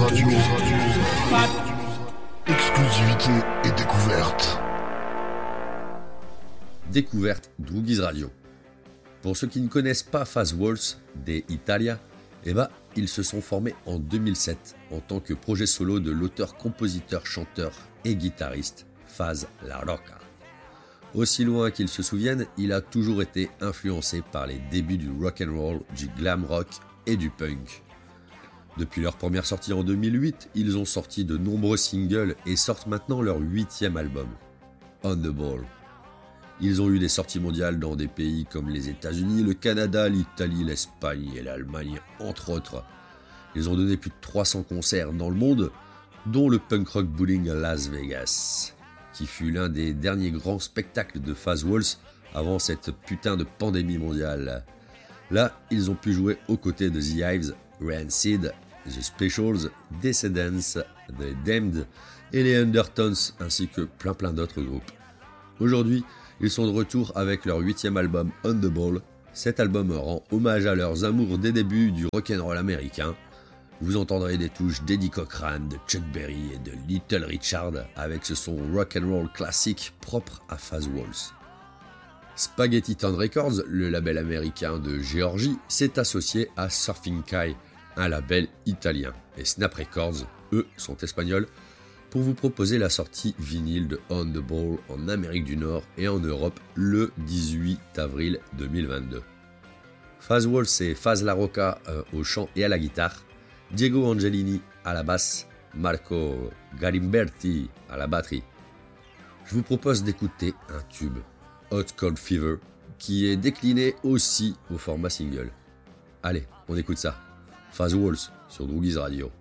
Radio. Exclusivité et découverte. Découverte Droogies Radio. Pour ceux qui ne connaissent pas Faz Waltz des Italia, ils se sont formés en 2007 en tant que projet solo de l'auteur, compositeur, chanteur et guitariste Faz La Rocca. Aussi loin qu'ils se souviennent, il a toujours été influencé par les débuts du rock and roll, du glam rock et du punk. Depuis leur première sortie en 2008, ils ont sorti de nombreux singles et sortent maintenant leur 8e album, On the Ball. Ils ont eu des sorties mondiales dans des pays comme les États-Unis, le Canada, l'Italie, l'Espagne et l'Allemagne, entre autres. Ils ont donné plus de 300 concerts dans le monde, dont le Punk Rock Bowling à Las Vegas, qui fut l'un des derniers grands spectacles de Faz Waltz avant cette putain de pandémie mondiale. Là, ils ont pu jouer aux côtés de The Hives, Rancid, The Specials, Descendants, The Damned et les Undertones, ainsi que plein d'autres groupes. Aujourd'hui, ils sont de retour avec leur 8e album On the Ball. Cet album rend hommage à leurs amours des débuts du rock'n'roll américain. Vous entendrez des touches d'Eddie Cochran, de Chuck Berry et de Little Richard avec ce son rock'n'roll classique propre à Faz Waltz. Spaghetti Town Records, le label américain de Géorgie, s'est associé à Surfing Kai, un label italien, et Snap Records, eux, sont espagnols, pour vous proposer la sortie vinyle de On the Ball en Amérique du Nord et en Europe le 18 avril 2022. Faz Waltz et Faz La Rocca au chant et à la guitare, Diego Angelini à la basse, Marco Galimberti à la batterie. Je vous propose d'écouter un tube, Hot Cold Fever, qui est décliné aussi au format single. Allez, on écoute ça. Faz Waltz sur Droogies Radio.